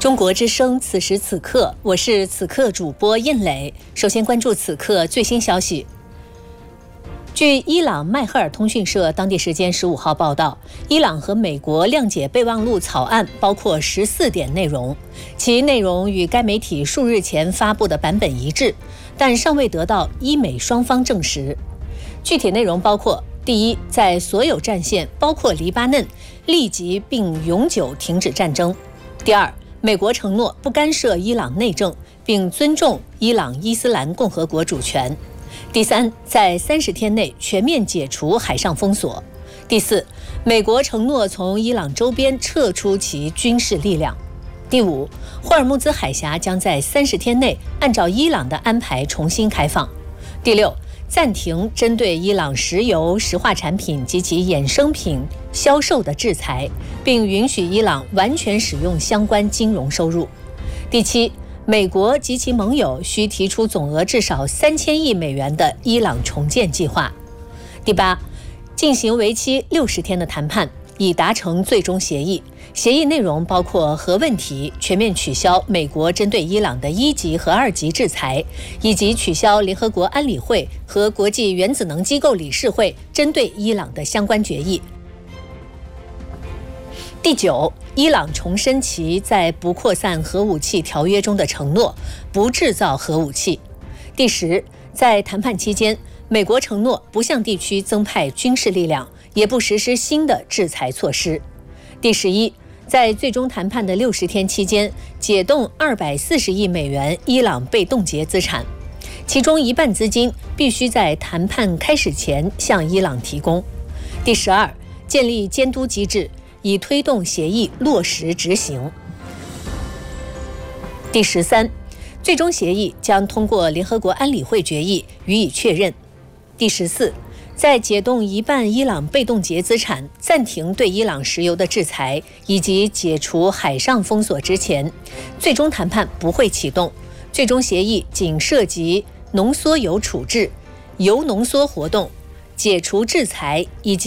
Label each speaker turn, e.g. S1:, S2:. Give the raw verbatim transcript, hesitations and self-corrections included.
S1: 中国之声，此时此刻，我是此刻主播印磊。首先关注此刻最新消息。据伊朗迈赫尔通讯社当地时间十五号报道，伊朗和美国谅解备忘录草案包括十四点内容，其内容与该媒体数日前发布的版本一致，但尚未得到伊美双方证实。具体内容包括：第一，在所有战线，包括黎巴嫩，立即并永久停止战争；第二，美国承诺不干涉伊朗内政，并尊重伊朗伊斯兰共和国主权；第三，在三十天内全面解除海上封锁；第四，美国承诺从伊朗周边撤出其军事力量；第五，霍尔木兹海峡将在三十天内按照伊朗的安排重新开放；第六，暂停针对伊朗石油、石化产品及其衍生品销售的制裁，并允许伊朗完全使用相关金融收入。第七，美国及其盟友需提出总额至少三千亿美元的伊朗重建计划。第八，进行为期六十天的谈判，以达成最终协议。协议内容包括核问题、全面取消美国针对伊朗的一级和二级制裁，以及取消联合国安理会和国际原子能机构理事会针对伊朗的相关决议。第九，伊朗重申其在不扩散核武器条约中的承诺，不制造核武器。第十，在谈判期间，美国承诺不向地区增派军事力量，也不实施新的制裁措施。第十一，在最终谈判的六十天期间，解冻二百四十亿美元伊朗被冻结资产，其中一半资金必须在谈判开始前向伊朗提供。第十二，建立监督机制，以推动协议落实执行。第十三，最终协议将通过联合国安理会决议予以确认。第十四，在解冻一半伊朗被冻结资产、暂停对伊朗石油的制裁以及解除海上封锁之前，最终谈判不会启动。最终协议仅涉及浓缩铀处置、铀浓缩活动、解除制裁以及